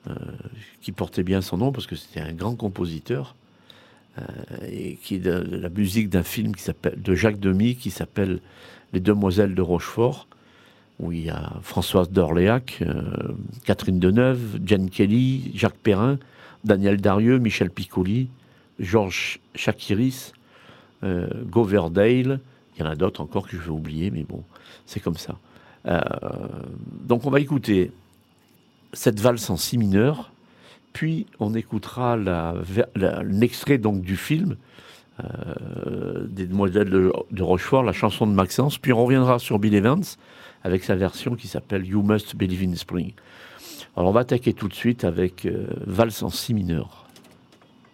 qui portait bien son nom parce que c'était un grand compositeur, et qui est de la musique d'un film de Jacques Demy qui s'appelle Les Demoiselles de Rochefort, où il y a Françoise d'Orléac, Catherine Deneuve, Jane Kelly, Jacques Perrin, Daniel Darieux, Michel Piccoli, Georges Chakiris, Goverdale. Il y en a d'autres encore que je vais oublier, mais bon, c'est comme ça. Donc on va écouter cette valse en si mineur, puis on écoutera l'extrait donc du film des Demoiselles de Rochefort, la chanson de Maxence, puis on reviendra sur Bill Evans avec sa version qui s'appelle You Must Believe in Spring. Alors on va attaquer tout de suite avec valse en si mineur.